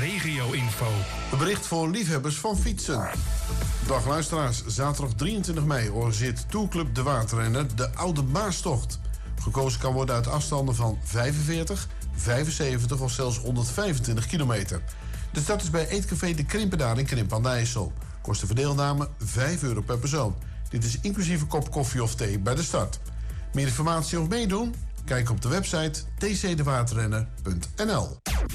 regio-info. Een bericht voor liefhebbers van fietsen. Dag luisteraars, zaterdag 23 mei organiseert Tourclub De Waterrenner de Oude Maastocht. Gekozen kan worden uit afstanden van 45, 75 of zelfs 125 kilometer. De start is bij Eetcafé De Krimpendaar in Krimpen aan de IJssel. Kost de verdeelname €5 per persoon. Dit is inclusief een kop koffie of thee bij de start. Meer informatie of meedoen? Kijk op de website tcdewaterrenner.nl.